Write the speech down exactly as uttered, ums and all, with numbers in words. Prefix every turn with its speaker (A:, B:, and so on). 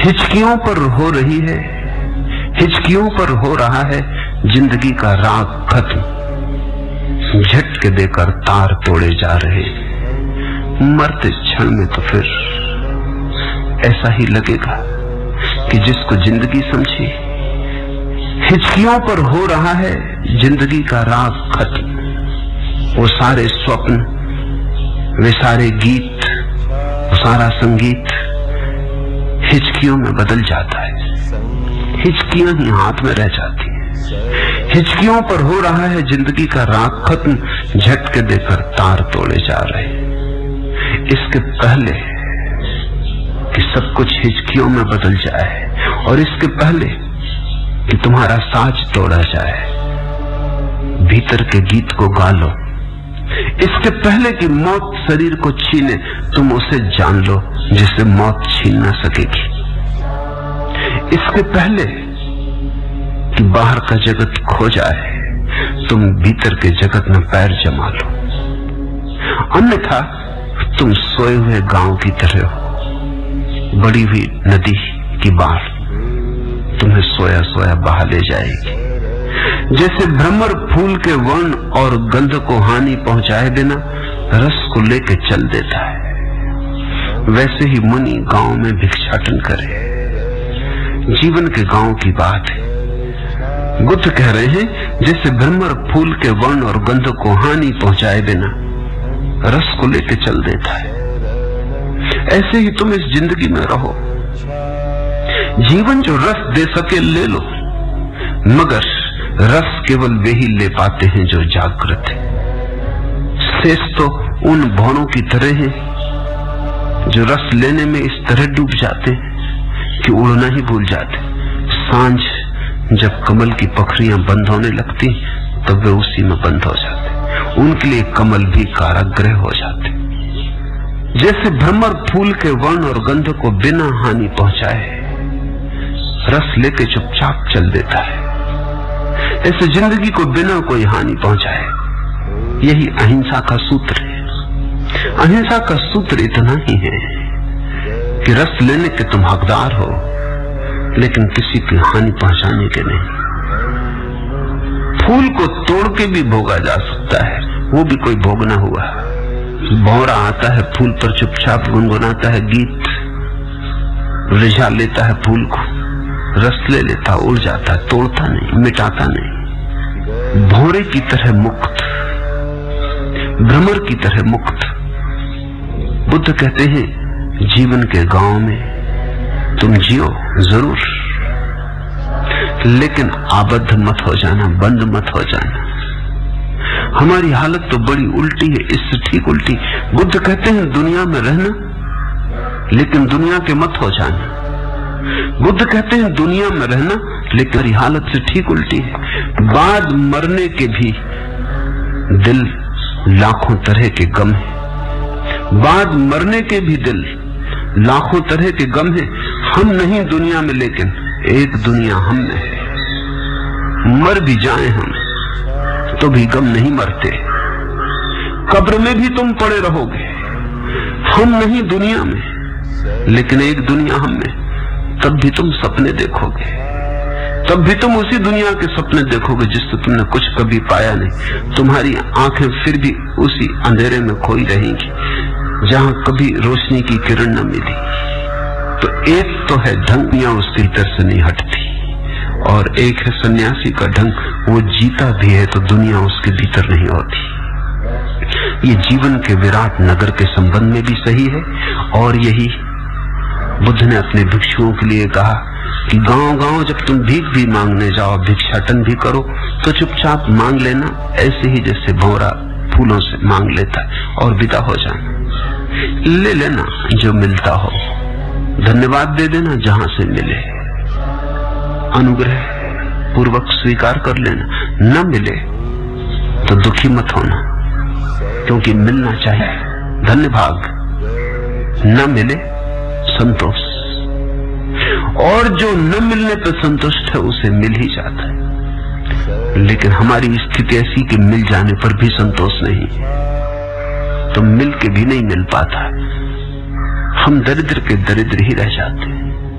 A: हिचकियों पर हो रही है, हिचकियों पर हो रहा है जिंदगी का राग खत्म। झटके देकर तार तोड़े जा रहे, मरते क्षण में तो फिर ऐसा ही लगेगा कि जिसको जिंदगी समझी। हिचकियों पर हो रहा है जिंदगी का राग खत्म। वो सारे स्वप्न, वे सारे गीत, वो सारा संगीत हिचकियों में बदल जाता है। हिचकियां ही हाथ में रह जाती हैं। हिचकियों पर हो रहा है जिंदगी का राग खत्म। झटके देकर तार तोड़े जा रहे। इसके पहले कि सब कुछ हिचकियों में बदल जाए और इसके पहले कि तुम्हारा साज तोड़ा जाए, भीतर के गीत को गा लो। इसके पहले कि मौत शरीर को छीने, तुम उसे जान लो जिसे मौत छीन ना सकेगी। इसके पहले कि बाहर का जगत खो जाए, तुम भीतर के जगत में पैर जमा लो। अन्यथा तुम सोए हुए गांव की तरह हो। बड़ी हुई नदी की बाढ़ तुम्हें सोया सोया बहा ले जाएगी। जैसे भ्रमर फूल के वर्ण और गंध को हानि पहुंचाए बिना रस को लेके चल देता है, वैसे ही मुनि गांव में भिक्षाटन करे। जीवन के गांव की बात है। बुद्ध कह रहे हैं जैसे भ्रमर फूल के वर्ण और गंध को हानि पहुंचाए बिना रस को लेके चल देता है, ऐसे ही तुम इस जिंदगी में रहो। जीवन जो रस दे सके ले लो, मगर रस केवल वे ही ले पाते हैं जो जागृत है। शेष तो उन भौरों की तरह हैं जो रस लेने में इस तरह डूब जाते हैं कि उड़ना ही भूल जाते। सांझ जब कमल की पखरियां बंद होने लगती तब वे उसी में बंद हो जाते। उनके लिए कमल भी कारागृह हो जाते। जैसे भ्रमर फूल के वर्ण और गंध को बिना हानि पहुंचाए रस लेके चुपचाप चल देता है, ऐसे जिंदगी को बिना कोई हानि पहुंचाए। यही अहिंसा का सूत्र है। अहिंसा का सूत्र इतना ही है कि रस लेने के तुम हकदार हो, लेकिन किसी की हानि पहुंचाने के नहीं। फूल को तोड़ के भी भोगा जा सकता है, वो भी कोई भोगना हुआ। भौरा आता है फूल पर, चुपचाप गुनगुनाता है गीत, रिझा लेता है फूल को, रस ले लेता, उड़ जाता, तोड़ता नहीं, मिटाता नहीं। भौरे की तरह मुक्त, भ्रमर की तरह मुक्त। बुद्ध कहते हैं जीवन के गांव में तुम जियो जरूर, लेकिन आबद्ध मत हो जाना, बंद मत हो जाना। हमारी हालत तो बड़ी उल्टी है, इससे ठीक उल्टी। बुद्ध कहते हैं दुनिया में रहना, लेकिन दुनिया के मत हो जाना। बुद्ध कहते हैं दुनिया में रहना, लेकिन हमारी हालत से ठीक उल्टी है। बाद मरने के भी दिल लाखों तरह के गम है। बाद मरने के भी दिल लाखों तरह के गम है। हम नहीं दुनिया में, लेकिन एक दुनिया हम में है। मर भी जाएं हम तो भी गम नहीं मरते। कब्र में भी तुम पड़े रहोगे। हम नहीं दुनिया में, लेकिन एक दुनिया हम में। तब भी तुम सपने देखोगे, तब भी तुम उसी दुनिया के सपने देखोगे जिससे तुमने कुछ कभी पाया नहीं। तुम्हारी आंखें फिर भी उसी अंधेरे में खोई रहेंगी जहां कभी रोशनी की किरण न मिली। तो एक तो है ढंग, दुनिया उसके भीतर से नहीं हटती, और एक है सन्यासी का ढंग, वो जीता भी है तो दुनिया उसके भीतर नहीं होती। ये जीवन के विराट नगर के संबंध में भी सही है, और यही बुद्ध ने अपने भिक्षुओं के लिए कहा कि गांव गांव जब तुम भीख भी मांगने जाओ, भिक्षाटन भी करो, तो चुपचाप मांग लेना, ऐसे ही जैसे भौरा फूलों से मांग लेता है, और विदा हो जाना। ले लेना जो मिलता हो, धन्यवाद दे देना जहां से मिले, अनुग्रह पूर्वक स्वीकार कर लेना। न मिले तो दुखी मत होना, क्योंकि मिलना चाहिए, धन्य भाग। न मिले संतोष, और जो न मिलने पर संतुष्ट है उसे मिल ही जाता है। लेकिन हमारी स्थिति ऐसी कि मिल जाने पर भी संतोष नहीं, तो मिल के भी नहीं मिल पाता। हम दरिद्र के दरिद्र ही रह जाते हैं।